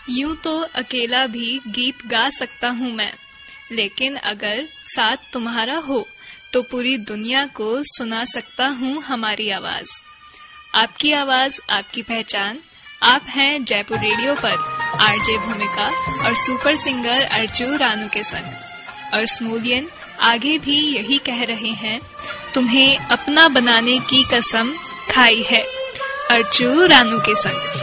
यूं तो अकेला भी गीत गा सकता हूँ मैं, लेकिन अगर साथ तुम्हारा हो तो पूरी दुनिया को सुना सकता हूँ हमारी आवाज। आपकी आवाज, आपकी पहचान। आप हैं जयपुर रेडियो पर आरजे भूमिका और सुपर सिंगर अर्जू रानू के संग। और स्मूलियन आगे भी यही कह रहे हैं, तुम्हें अपना बनाने की कसम खाई है अर्जू रानू के संग।